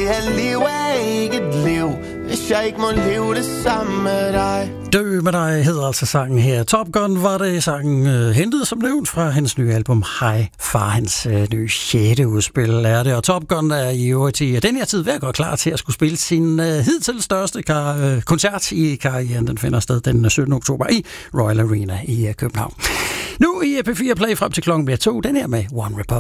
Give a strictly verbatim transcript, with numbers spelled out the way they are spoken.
det her liv er ikke et liv, hvis jeg ikke må leve det sammen med dig. Dø med dig hedder altså sangen her. Top Gun var det sangen øh, hentet som nævnt fra hans nye album High Far. Hans øh, nye sjette udspil er det. Og Top Gun er i øvrigt i den her tid ved at gå klar til at skulle spille sin øh, hidtil største kar- øh, koncert i karrieren. Den finder sted den syttende oktober i Royal Arena i øh, København. Nu i P fire Play frem til klokken bliver to. Den her med One Republic.